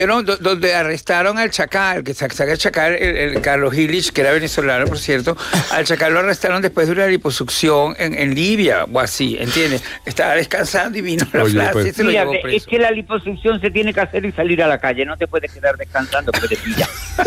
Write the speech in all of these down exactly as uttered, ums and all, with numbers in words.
donde arrestaron al Chacal, que saca el Chacal, el, el Carlos Illich, que era venezolano, por cierto, al Chacal lo arrestaron después de una liposucción en, en Libia, o así, ¿entiendes? Estaba descansando y vino la flash pues. y se lo Mira, llevó preso. Es que la liposucción se tiene que hacer y salir a la calle, no te puedes quedar descansando porque te pilla.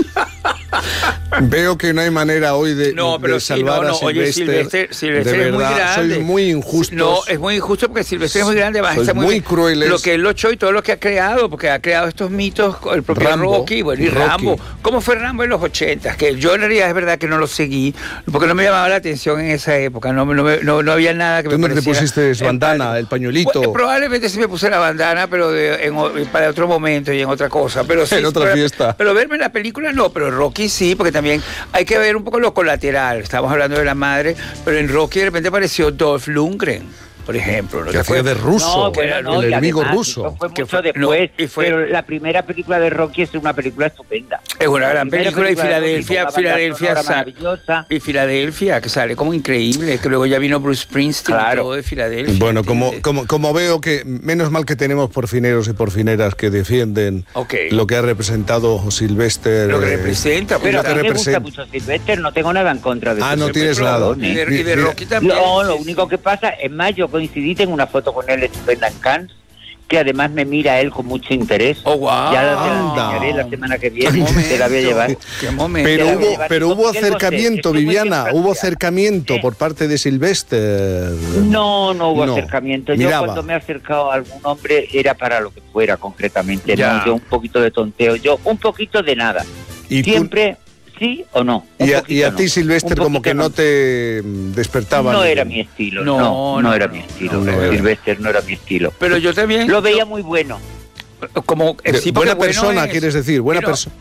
Veo que no hay manera hoy de, no, pero de sí, salvar no, no. a Sylvester. Oye, Sylvester, Sylvester de es muy verdad, grande. sois muy injustos. No, es muy injusto porque Sylvester es muy grande. Sois muy, muy crueles. Lo que él luchó y todo lo que ha creado, porque ha creado estos mitos, el propio Rambo, Rocky, bueno, y Rocky. Rambo. ¿Cómo fue Rambo en los ochentas? Que yo en realidad es verdad que no lo seguí, porque no me llamaba la atención en esa época. No, no, no, no había nada que ¿Tú me no pareciera. te pusiste bandana, el, el pañuelito? Bueno, probablemente sí me puse la bandana, pero de, en, para otro momento y en otra cosa. Pero sí, en otra pero, fiesta. Pero verme en la película no, pero Rocky sí, porque también hay que ver un poco lo colateral. Estamos hablando de la madre, pero en Rocky de repente apareció Dolph Lundgren, por ejemplo. ¿No que hacía de ruso, no, bueno, no, el enemigo además, ruso. Eso fue mucho fue, después, no, y fue, pero la primera película de Rocky es una película estupenda. Es una gran película, y Filadelfia, Rocky, Filadelfia, Filadelfia, y Filadelfia, que sale como increíble, que luego ya vino Bruce Springsteen, claro. y todo de Filadelfia. Bueno, como, como, como veo que menos mal que tenemos porfineros y porfineras que defienden okay. lo que ha representado Sylvester. Lo que eh, representa. Pero que a mí me representa. gusta mucho Sylvester, no tengo nada en contra de Ah, no tienes nada. Y de, y de Rocky también. No, lo único que pasa, es más, yo coincidí, tengo una foto con él estupenda en Cannes, que además me mira él con mucho interés. Oh, wow. Ya te la enseñaré la semana que viene, te la voy a llevar. Qué momento. Pero Te hubo, llevar. pero hubo acercamiento, José, Viviana, hubo acercamiento ¿Eh? por parte de Sylvester. No, no hubo no. acercamiento. Yo Miraba. cuando me he acercado a algún hombre era para lo que fuera concretamente. Ya. No, yo un poquito de tonteo, yo un poquito de nada. ¿Y Siempre... Tú... ¿Sí o no? Y a, y a no. ti, Sylvester, como que no te despertaba. No ni... era mi estilo, no, no, no, no era mi estilo. No, no Sylvester no era mi estilo. Pero yo también... Lo veía muy bueno. Como, de, sí, buena bueno persona, es, quieres decir, buena pero, persona.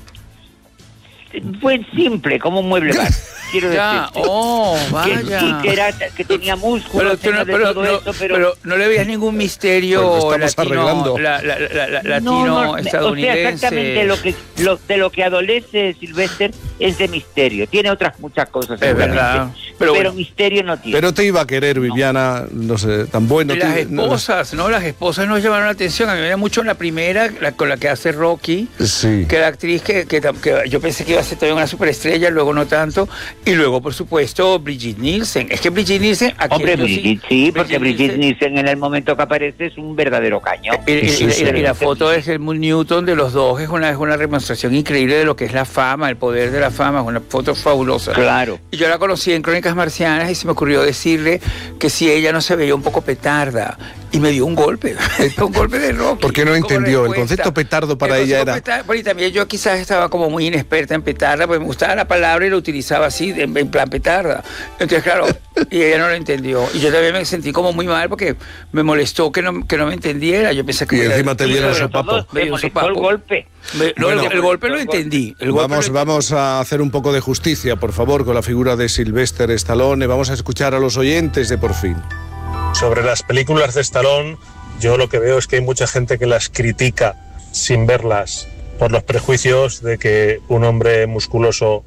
Buen simple, como un mueble bar. Quiero ya, decirte. Oh, vaya. Que, sí, que, era, que tenía músculos, pero, no, pero, no, esto, pero... pero no le veías ningún misterio pues latino, la, la, la, la, latino no, no, estadounidense. O sea, exactamente lo que, lo, de lo que adolece Sylvester es de misterio. Tiene otras muchas cosas, es verdad. Pero, pero bueno, misterio no tiene. Pero te iba a querer, Viviana, no, no sé, tan bueno. Y las te, esposas, ¿no? Las esposas nos llamaron la atención. A mí me da mucho la primera, la, con la que hace Rocky, sí. que la actriz que, que, que yo pensé que iba a ser también una superestrella, luego no tanto. Y luego, por supuesto, Brigitte Nielsen. Es que Brigitte Nielsen... Aquí Hombre, Brigitte, sí, porque Brigitte Nielsen en el momento que aparece es un verdadero cañón. Y, y, sí, y, sí, y, sí. y la foto es Helmut Newton de los dos, es una, es una demostración increíble de lo que es la fama, el poder de la fama, es una foto fabulosa. Claro. Y yo la conocí en Crónicas Marcianas y se me ocurrió decirle que si ella no se veía un poco petarda, y me dio un golpe, un golpe de Rocky. Porque no entendió, el concepto petardo para el ella era... Petardo, y también yo quizás estaba como muy inexperta en petarda, porque me gustaba la palabra y la utilizaba así, en, en plan petarda. Entonces, claro, y ella no lo entendió. Y yo también me sentí como muy mal porque me molestó que no, que no me entendiera. Yo pensé que... Y encima te dieron sopapo. Me molestó el golpe. Me, no, bueno, el, el golpe lo entendí. El golpe vamos, lo vamos a hacer un poco de justicia, por favor, con la figura de Sylvester Stallone. Vamos a escuchar a los oyentes de Por Fin. Sobre las películas de Stallone, yo lo que veo es que hay mucha gente que las critica sin verlas por los prejuicios de que un hombre musculoso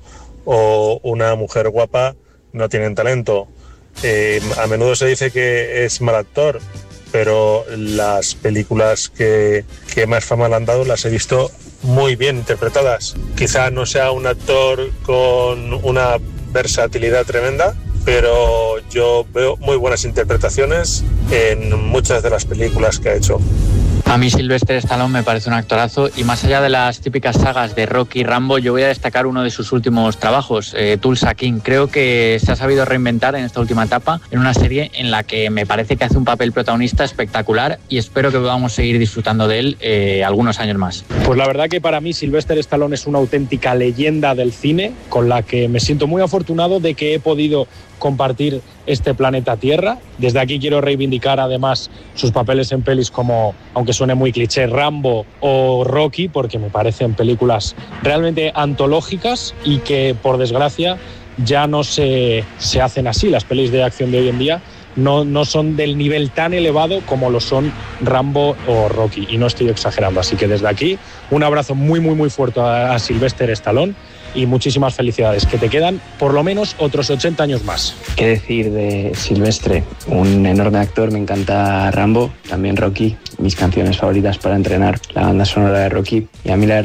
o una mujer guapa no tienen talento. Eh, a menudo se dice que es mal actor, pero las películas que, que más fama le han dado las he visto muy bien interpretadas. Quizá no sea un actor con una versatilidad tremenda, pero yo veo muy buenas interpretaciones en muchas de las películas que ha hecho. A mí Sylvester Stallone me parece un actorazo y más allá de las típicas sagas de Rocky y Rambo, yo voy a destacar uno de sus últimos trabajos, eh, Tulsa King. Creo que se ha sabido reinventar en esta última etapa en una serie en la que me parece que hace un papel protagonista espectacular y espero que podamos seguir disfrutando de él eh, algunos años más. Pues la verdad que para mí Sylvester Stallone es una auténtica leyenda del cine con la que me siento muy afortunado de que he podido compartir este planeta Tierra. Desde aquí quiero reivindicar además sus papeles en pelis como, aunque suene muy cliché, Rambo o Rocky, porque me parecen películas realmente antológicas y que por desgracia ya no se, se hacen así las pelis de acción de hoy en día, no, no son del nivel tan elevado como lo son Rambo o Rocky, y no estoy exagerando. Así que desde aquí, un abrazo muy, muy, muy fuerte a, a Sylvester Stallone y muchísimas felicidades, que te quedan por lo menos otros ochenta años más. ¿Qué decir de Sylvestre? Un enorme actor, me encanta Rambo, también Rocky, mis canciones favoritas para entrenar, la banda sonora de Rocky, y a mí la